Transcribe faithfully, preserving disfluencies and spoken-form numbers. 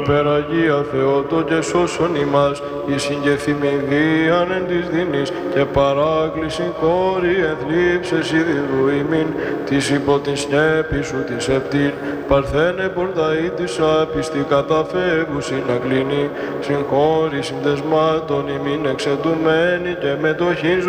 υπεραγία Θεότο και σώσον ημάς, εις συγκεφημιδίαν εν της δίνης και παράκληση κόρη ενθλίψες ειδιδού ημίν, της υπό την σκέπη σου της επτήν, παρθένε πορδαΐτησα πιστή καταφεύγουσιν να κλείνει, συγχώρη συνδεσμάτων ημίν εξεντουμένη και μετοχήν